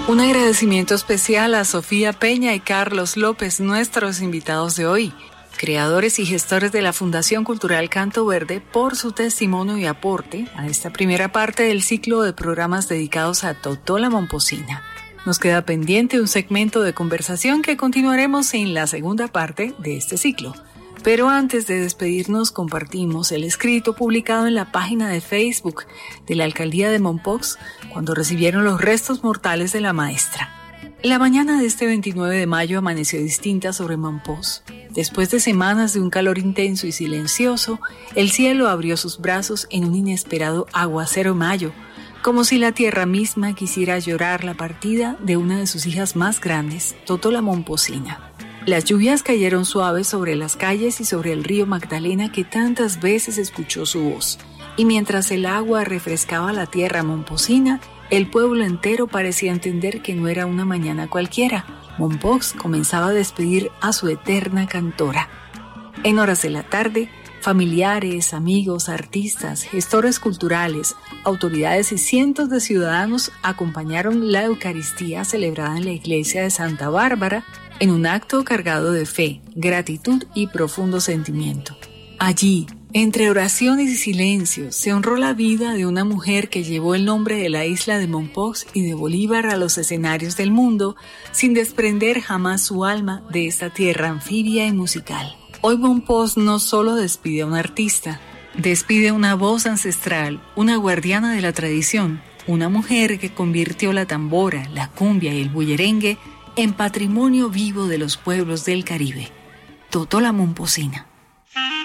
Un agradecimiento especial a Sofía Peña y Carlos López, nuestros invitados de hoy, creadores y gestores de la Fundación Cultural Canto Verde, por su testimonio y aporte a esta primera parte del ciclo de programas dedicados a Totola Momposina. Nos queda pendiente un segmento de conversación que continuaremos en la segunda parte de este ciclo. Pero antes de despedirnos, compartimos el escrito publicado en la página de Facebook de la Alcaldía de Mompox cuando recibieron los restos mortales de la maestra. La mañana de este 29 de mayo amaneció distinta sobre Mompox. Después de semanas de un calor intenso y silencioso, el cielo abrió sus brazos en un inesperado aguacero mayo, como si la tierra misma quisiera llorar la partida de una de sus hijas más grandes, Totola Momposina. Las lluvias cayeron suaves sobre las calles y sobre el río Magdalena que tantas veces escuchó su voz. Y mientras el agua refrescaba la tierra momposina, el pueblo entero parecía entender que no era una mañana cualquiera. Mompox comenzaba a despedir a su eterna cantora. En horas de la tarde, familiares, amigos, artistas, gestores culturales, autoridades y cientos de ciudadanos acompañaron la Eucaristía celebrada en la iglesia de Santa Bárbara en un acto cargado de fe, gratitud y profundo sentimiento. Allí, entre oraciones y silencios, se honró la vida de una mujer que llevó el nombre de la isla de Mompox y de Bolívar a los escenarios del mundo, sin desprender jamás su alma de esta tierra anfibia y musical. Hoy Mompox no solo despide a un artista, despide una voz ancestral, una guardiana de la tradición, una mujer que convirtió la tambora, la cumbia y el bullerengue en patrimonio vivo de los pueblos del Caribe. Totola Momposina.